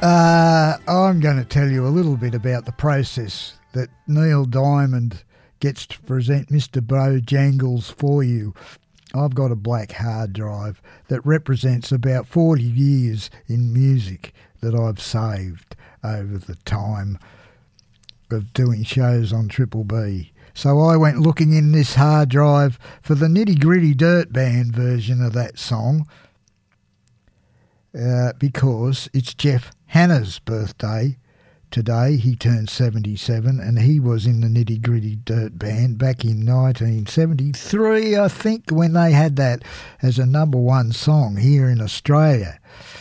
I'm going to tell you a little bit about the process that Neil Diamond gets to present Mr. Bojangles for you. I've got a black hard drive that represents about 40 years in music that I've saved over the time of doing shows on Triple B. So I went looking in this hard drive for the Nitty Gritty Dirt Band version of that song because it's Jeff Hanna's birthday today. He turned 77 and he was in the Nitty Gritty Dirt Band back in 1973, I think, when they had that as a number one song here in Australia.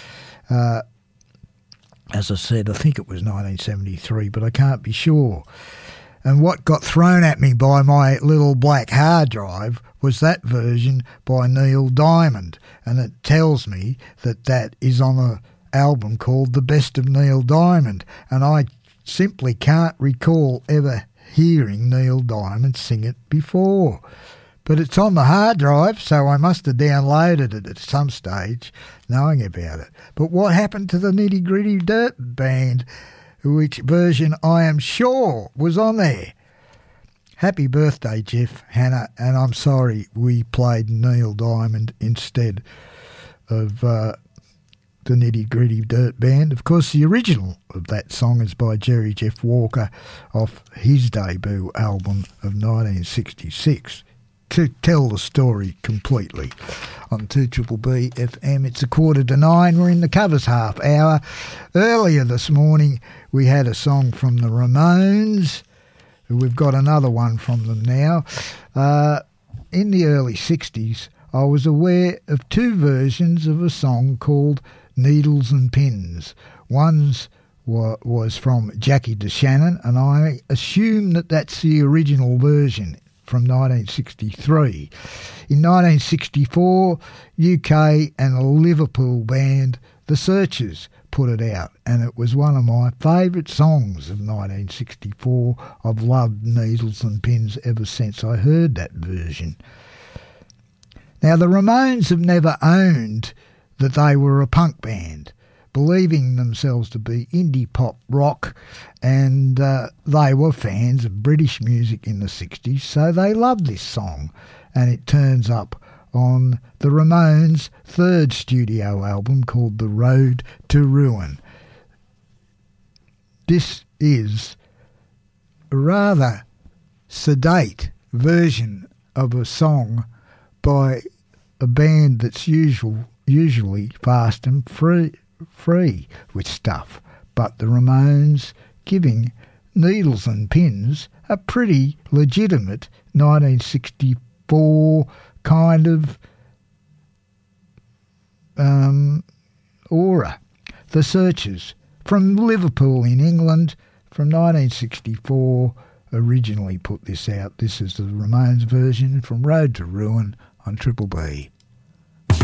As I said, I think it was 1973, but I can't be sure. And what got thrown at me by my little black hard drive was that version by Neil Diamond. And it tells me that that is on an album called The Best of Neil Diamond. And I simply can't recall ever hearing Neil Diamond sing it before. But it's on the hard drive, so I must have downloaded it at some stage, knowing about it. But what happened to the Nitty Gritty Dirt Band, which version I am sure was on there? Happy birthday, Jeff Hanna, and I'm sorry we played Neil Diamond instead of the Nitty Gritty Dirt Band. Of course, the original of that song is by Jerry Jeff Walker off his debut album of 1966. To tell the story completely on 2BBB FM. It's 8:45. We're in the covers half hour. Earlier this morning, we had a song from the Ramones. We've got another one from them now. In the early 60s, I was aware of two versions of a song called Needles and Pins. One's was from Jackie DeShannon, and I assume that that's the original version from 1963. In 1964, UK and a Liverpool band, The Searchers, put it out, and it was one of my favourite songs of 1964. I've loved Needles and Pins ever since I heard that version. Now, the Ramones have never owned that they were a punk band, believing themselves to be indie pop rock, and they were fans of British music in the 60s, so they loved this song, and it turns up on the Ramones' third studio album called The Road to Ruin. This is a rather sedate version of a song by a band that's usually fast and free with stuff, but the Ramones giving Needles and Pins a pretty legitimate 1964 kind of aura. The Searchers, from Liverpool in England, from 1964, originally put this out. This is the Ramones version from Road to Ruin on Triple B.